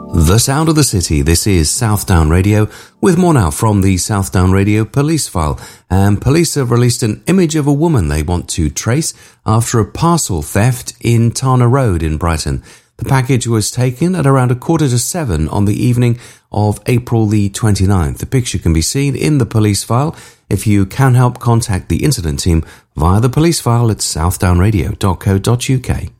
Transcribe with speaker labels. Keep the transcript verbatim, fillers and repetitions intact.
Speaker 1: The sound of the city. This is Southdown Radio, with more now from the Southdown Radio police file. And police have released an image of a woman they want to trace after a parcel theft in Tana Road in Brighton. The package was taken at around a quarter to seven on the evening of April the twenty-ninth. The picture can be seen in the police file. If you can help, contact the incident team via the police file at southdown radio dot co dot uk.